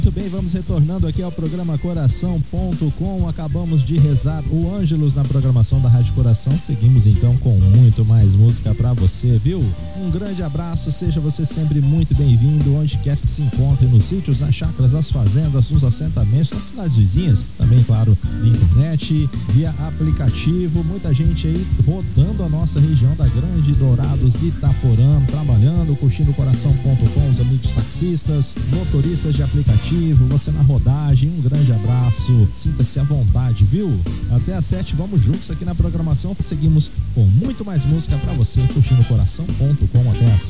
Muito bem, vamos retornando aqui ao programa Coração.com. Acabamos de rezar o Ângelus na programação da Rádio Coração. Seguimos então com muito mais música pra você, viu? Um grande abraço, seja você sempre muito bem-vindo, onde quer que se encontre, nos sítios, nas chácaras, nas fazendas, nos assentamentos, nas cidades vizinhas. Também, claro, via internet, via aplicativo. Muita gente aí rodando a nossa região da Grande Dourados, Itaporã, trabalhando, curtindo Coração.com, os amigos taxistas, motoristas de aplicativo, você na rodagem. Um grande abraço, sinta-se à vontade, viu? Até às 7, vamos juntos aqui na programação. Seguimos com muito mais música pra você, curtindo Coração.com até às